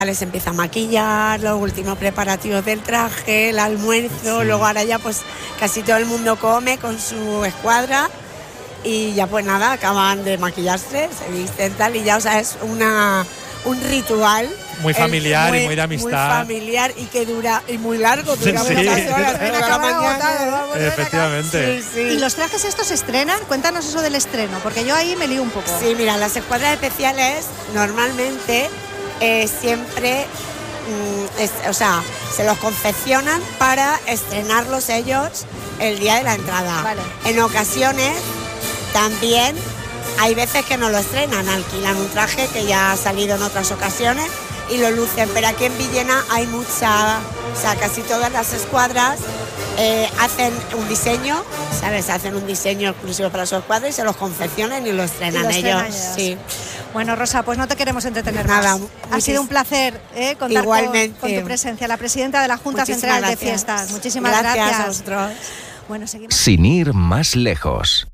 Les empieza a maquillar, los últimos preparativos del traje, el almuerzo, luego ahora ya pues casi todo el mundo come con su escuadra y ya pues nada, acaban de maquillarse, se visten tal y ya, o sea, es un ritual. Muy familiar y muy de amistad. Muy familiar y que dura, y muy largo, dura muchas horas, toda la mañana. Efectivamente. Sí. ¿Y los trajes estos se estrenan? Cuéntanos eso del estreno, porque yo ahí me lío un poco. Sí, mira, las escuadras especiales normalmente siempre, se los confeccionan para estrenarlos ellos el día de la entrada. Vale. En ocasiones también hay veces que no lo estrenan, alquilan un traje que ya ha salido en otras ocasiones y lo lucen, pero aquí en Villena hay casi todas las escuadras hacen un diseño, ¿sabes? Hacen un diseño exclusivo para su escuadra y se los confeccionan y lo estrenan ellos. Sí. Bueno, Rosa, pues no te queremos entretener Nada, más. Ha sido un placer contar con tu presencia, la presidenta de la Junta Central de Fiestas. Muchísimas gracias. A vosotros. Bueno, seguimos. Sin ir más lejos.